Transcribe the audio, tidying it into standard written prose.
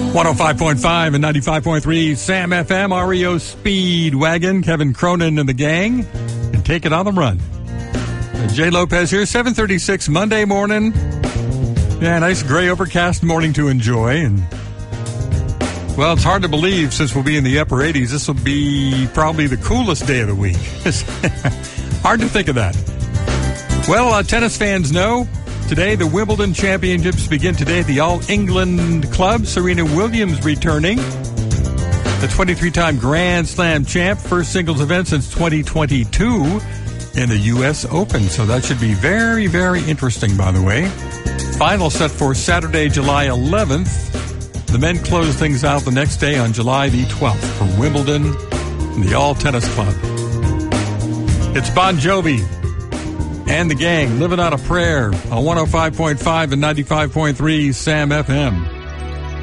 105.5 and 95.3 Sam FM, REO Speedwagon, Kevin Cronin and the gang, and take it on the run. Jay Lopez here, 7:36 Monday morning. Yeah, nice gray overcast morning to enjoy. And well, it's hard to believe since we'll be in the upper 80s. This will be probably the coolest day of the week. Hard to think of that. Well, tennis fans know today the Wimbledon Championships begin today at the All England Club. Serena Williams returning. The 23-time Grand Slam champ, first singles event since 2022 in the U.S. Open. So that should be very, very interesting, by the way. Final set for Saturday, July 11th. The men close things out the next day on July the 12th for Wimbledon and the All Tennis Club. It's Bon Jovi and the gang living on a prayer on 105.5 and 95.3 Sam FM.